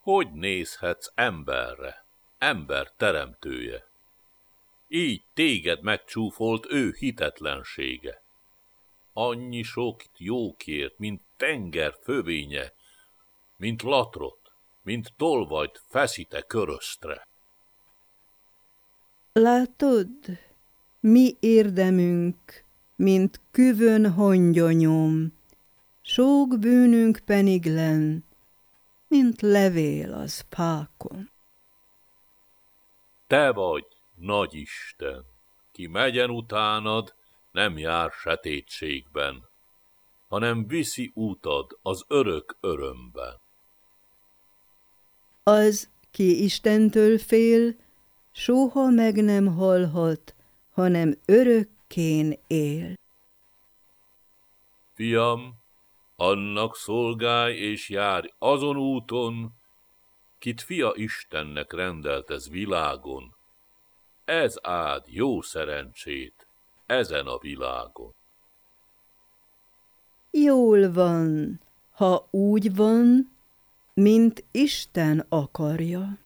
Hogy nézhetsz emberre, ember teremtője? Így téged megcsúfolt ő hitetlensége. Annyi sok jókért, mint tenger fövénye, mint latrot, mint tolvajt feszite körösztre. Látod, mi érdemünk, mint küvön hongyonyom, sok bűnünk peniglen, mint levél az fákon. Te vagy, nagy Isten, ki megyen utánad, nem jár sötétségben, hanem viszi útad az örök örömben. Az, ki Istentől fél, soha meg nem halhat, hanem örökkén él. Fiam, annak szolgálj és járj azon úton, kit Fia Istennek rendelt ez világon. Ez áld jó szerencsét ezen a világon. Jól van, ha úgy van, mint Isten akarja.